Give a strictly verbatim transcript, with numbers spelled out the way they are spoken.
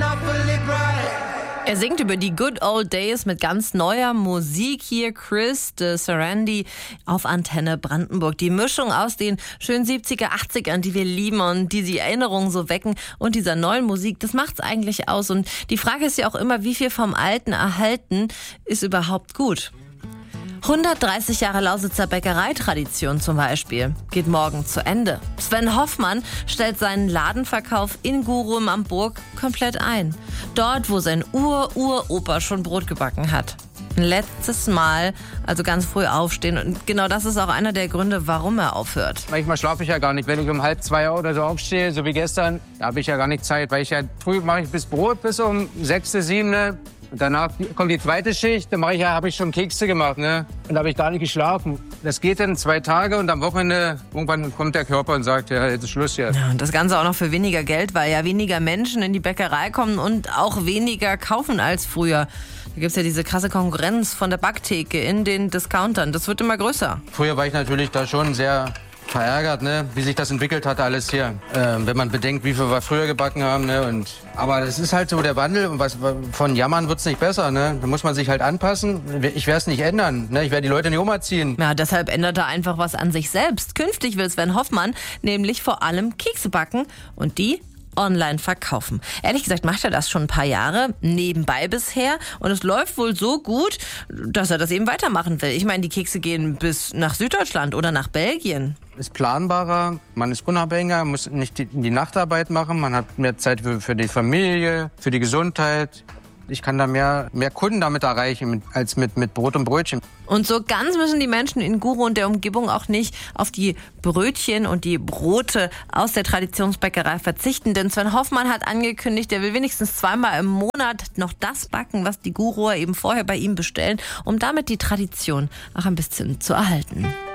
Er singt über die Good Old Days mit ganz neuer Musik hier. Chris de Sarandi auf Antenne Brandenburg. Die Mischung aus den schönen siebziger, achtzigern, die wir lieben und die die Erinnerungen so wecken und dieser neuen Musik, das macht's eigentlich aus. Und die Frage ist ja auch immer, wie viel vom Alten erhalten ist überhaupt gut? hundertdreißig Jahre Lausitzer Bäckereitradition zum Beispiel geht morgen zu Ende. Sven Hoffmann stellt seinen Ladenverkauf in Gurum am Burg komplett ein. Dort, wo sein Ur-Ur-Opa schon Brot gebacken hat. Ein letztes Mal, also ganz früh aufstehen. Und genau das ist auch einer der Gründe, warum er aufhört. Manchmal schlafe ich ja gar nicht. Wenn ich um halb zwei oder so aufstehe, so wie gestern, da habe ich ja gar nicht Zeit. Weil ich ja früh mache ich bis Brot bis um sechs, sieben. Und danach kommt die zweite Schicht, dann mache ich ja, habe ich schon Kekse gemacht, ne? Und da habe ich gar nicht geschlafen. Das geht dann zwei Tage und am Wochenende irgendwann kommt der Körper und sagt, ja, jetzt ist Schluss jetzt. Ja, und das Ganze auch noch für weniger Geld, weil ja weniger Menschen in die Bäckerei kommen und auch weniger kaufen als früher. Da gibt's ja diese krasse Konkurrenz von der Backtheke in den Discountern. Das wird immer größer. Früher war ich natürlich da schon sehr verärgert, ne, wie sich das entwickelt hat alles hier. Ähm, wenn man bedenkt, wie viel wir früher gebacken haben, ne, und aber das ist halt so der Wandel und was von Jammern wird's nicht besser, ne. Da muss man sich halt anpassen. Ich werde es nicht ändern, ne. Ich werde die Leute nicht umerziehen. Ja, deshalb ändert er einfach was an sich selbst. Künftig will Sven Hoffmann nämlich vor allem Kekse backen und die online verkaufen. Ehrlich gesagt macht er das schon ein paar Jahre, nebenbei bisher. Und es läuft wohl so gut, dass er das eben weitermachen will. Ich meine, die Kekse gehen bis nach Süddeutschland oder nach Belgien. Ist planbarer, man ist unabhängiger, muss nicht die, die Nachtarbeit machen, man hat mehr Zeit für, für die Familie, für die Gesundheit. Ich kann da mehr, mehr Kunden damit erreichen mit, als mit, mit Brot und Brötchen. Und so ganz müssen die Menschen in Guru und der Umgebung auch nicht auf die Brötchen und die Brote aus der Traditionsbäckerei verzichten. Denn Sven Hoffmann hat angekündigt, er will wenigstens zweimal im Monat noch das backen, was die Guruer eben vorher bei ihm bestellen, um damit die Tradition auch ein bisschen zu erhalten.